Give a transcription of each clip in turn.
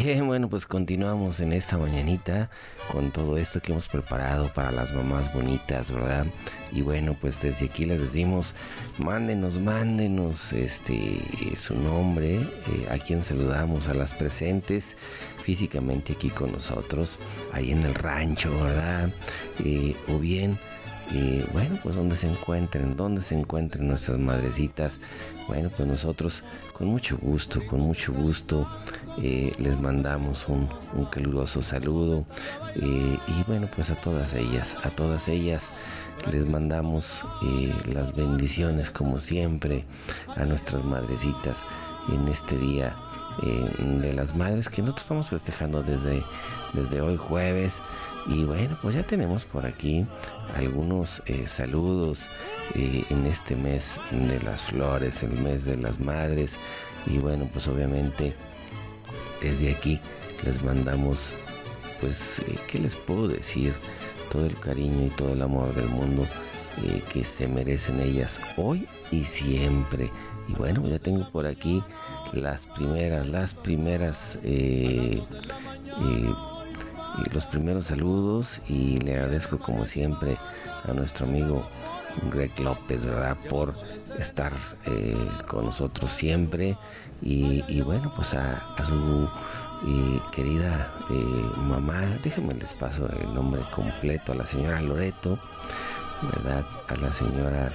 Bien, bueno, pues continuamos en esta mañanita con todo esto que hemos preparado para las mamás bonitas, ¿verdad? Y bueno, pues desde aquí les decimos, mándenos su nombre, a quien saludamos, a las presentes físicamente aquí con nosotros, ahí en el rancho, ¿verdad? O bien, bueno, pues donde se encuentren nuestras madrecitas. Bueno, pues nosotros con mucho gusto, les mandamos un caluroso saludo, y bueno, pues a todas ellas les mandamos las bendiciones como siempre a nuestras madrecitas en este día de las madres que nosotros estamos festejando desde hoy jueves. Y bueno, pues ya tenemos por aquí algunos saludos en este mes de las flores, el mes de las madres. Y bueno, pues obviamente desde aquí les mandamos, pues, ¿qué les puedo decir? Todo el cariño y todo el amor del mundo que se merecen ellas hoy y siempre. Y bueno, ya tengo por aquí los primeros saludos, y le agradezco como siempre a nuestro amigo Greg López, ¿verdad?, por estar con nosotros siempre. Y bueno, pues a su querida mamá, déjenme les paso el nombre completo, a la señora Loreto, ¿verdad? A la señora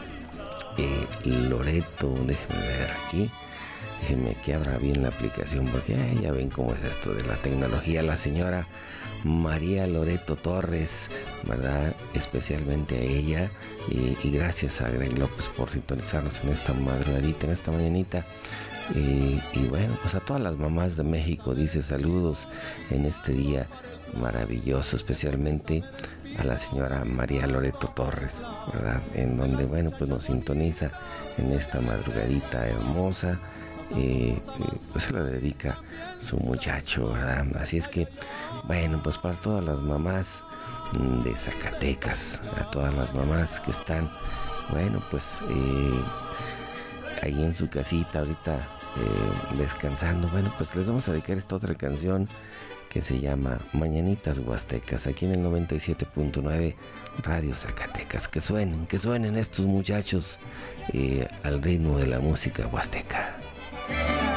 Loreto, déjenme ver aquí. Déjenme que abra bien la aplicación, porque ya ven cómo es esto de la tecnología. La señora María Loreto Torres, ¿verdad? Especialmente a ella, y gracias a Greg López por sintonizarnos en esta madrugadita, en esta mañanita. Y bueno, pues a todas las mamás de México dice saludos en este día maravilloso, especialmente a la señora María Loreto Torres, ¿verdad? En donde, bueno, pues nos sintoniza en esta madrugadita hermosa. Pues se la dedica su muchacho, ¿verdad? Así es que, bueno, pues para todas las mamás de Zacatecas, a todas las mamás que están, bueno, pues ahí en su casita ahorita descansando, bueno, pues les vamos a dedicar esta otra canción que se llama Mañanitas Huastecas, aquí en el 97.9 Radio Zacatecas. Que suenen estos muchachos al ritmo de la música huasteca.